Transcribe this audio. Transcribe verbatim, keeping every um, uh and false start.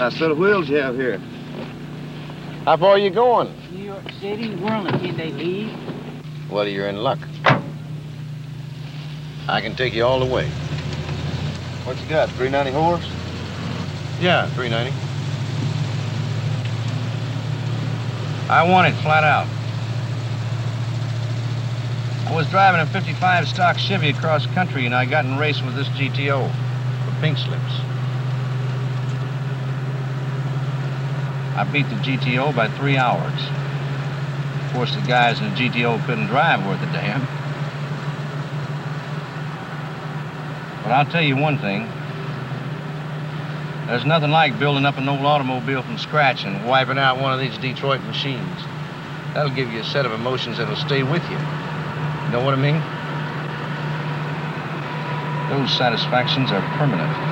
Nice set of wheels you have here. How far are you going? New York City. We're on a ten-day leave. Well, you're in luck. I can take you all the way. What you got, three ninety horse? Yeah, three ninety. I want it flat out. I was driving a fifty-five stock Chevy across country and I got in a race with this G T O for pink slips. I beat the G T O by three hours. Of course, the guys in the G T O couldn't drive worth a damn. But I'll tell you one thing. There's nothing like building up an old automobile from scratch and wiping out one of these Detroit machines. That'll give you a set of emotions that'll stay with you. You know what I mean? Those satisfactions are permanent.